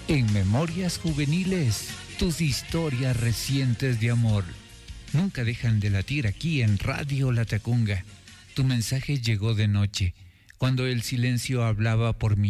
En Memorias Juveniles, tus historias recientes de amor nunca dejan de latir aquí en Radio Latacunga. Tu mensaje llegó de noche, cuando el silencio hablaba por mí.